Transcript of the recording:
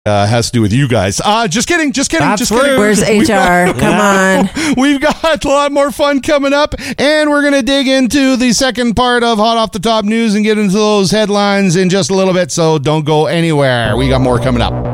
has to do with you guys. Just kidding. That's Kidding. Where's HR? Come on. We've got a lot more fun coming up, and we're going to dig into the second part of Hot Off the Top News and get into those headlines in just a little bit, so don't go anywhere. We got more coming up.